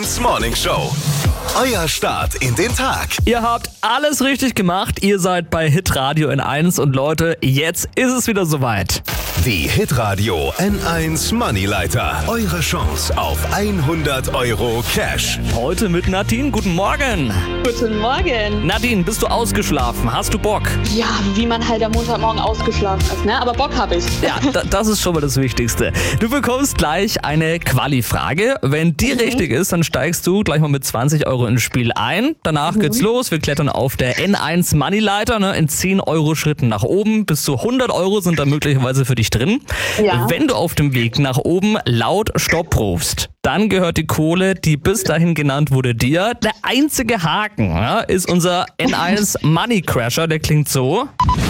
Morning Show. Euer Start in den Tag. Ihr habt alles richtig gemacht. Ihr seid bei Hitradio N1 und Leute, jetzt ist es wieder soweit. Die Hitradio N1 Moneyleiter. Eure Chance auf 100 Euro Cash. Heute mit Nadine. Guten Morgen. Guten Morgen. Nadine, bist du ausgeschlafen? Hast du Bock? Ja, wie man halt am Montagmorgen ausgeschlafen ist, ne? Aber Bock habe ich. Ja, das ist schon mal das Wichtigste. Du bekommst gleich eine Quali-Frage. Wenn die richtig ist, dann steigst du gleich mal mit 20 Euro ins Spiel ein. Danach geht's los. Wir klettern auf der N1 Moneyleiter, ne, in 10 Euro Schritten nach oben. Bis zu 100 Euro sind da möglicherweise für dich drin. Ja. Wenn du auf dem Weg nach oben laut Stopp rufst, dann gehört die Kohle, die bis dahin genannt wurde, dir. Der einzige Haken, ja, ist unser N1 Money Crasher. Der klingt so.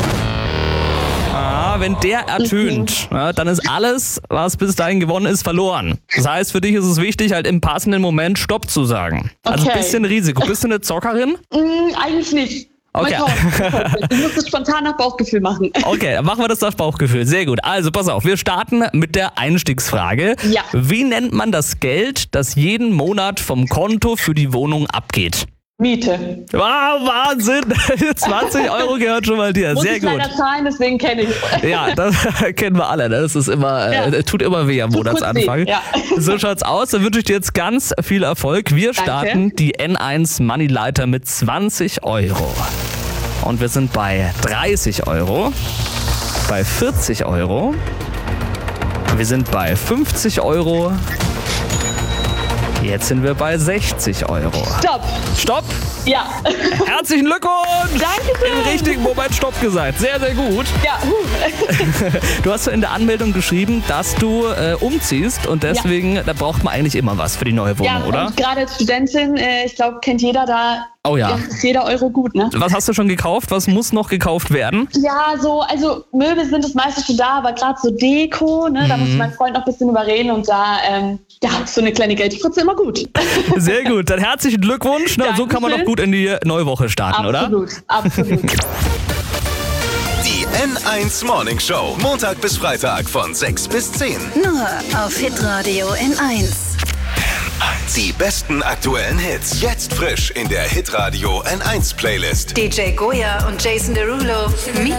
Wenn der ertönt, ja, dann ist alles, was bis dahin gewonnen ist, verloren. Das heißt, für dich ist es wichtig, halt im passenden Moment Stopp zu sagen. Also ein bisschen Risiko. Bist du eine Zockerin? Eigentlich nicht. Okay. Ich muss das spontan nach Bauchgefühl machen. Okay, dann machen wir das nach Bauchgefühl. Sehr gut. Also pass auf, wir starten mit der Einstiegsfrage. Ja. Wie nennt man das Geld, das jeden Monat vom Konto für die Wohnung abgeht? Miete. Wow, Wahnsinn! 20 Euro gehört schon mal dir. Muss Sehr ich gut. leider zahlen, deswegen kenne ich es. Ja, das kennen wir alle. Das ist immer, tut immer weh am Monatsanfang. Ja. So schaut's aus. Dann wünsche ich dir jetzt ganz viel Erfolg. Wir starten die N1 Moneyleiter mit 20 Euro. Und wir sind bei 30 Euro, bei 40 Euro, wir sind bei 50 Euro, jetzt sind wir bei 60 Euro. Stopp. Stopp! Ja. Herzlichen Glückwunsch! Dankeschön. Im richtigen Moment Stopp gesagt. Sehr, sehr gut. Ja. Du hast in der Anmeldung geschrieben, dass du umziehst und deswegen, da braucht man eigentlich immer was für die neue Wohnung, Ja, oder? und gerade als Studentin, ich glaube, kennt jeder da. Oh ja. Ist jeder Euro gut, ne? Was hast du schon gekauft? Was muss noch gekauft werden? Ja, also Möbel sind das meiste schon da, aber gerade so Deko, ne, da muss ich meinen Freund noch ein bisschen überreden und da, so eine kleine Geldspritze immer gut. Sehr gut, dann herzlichen Glückwunsch. Ne? So kann man doch gut in die neue Woche starten, Absolut, oder? absolut. Die N1 Morning Show. Montag bis Freitag von 6 bis 10. Nur auf Hitradio N1. Die besten aktuellen Hits. Jetzt frisch in der Hitradio N1 Playlist. DJ Goya und Jason Derulo. Meet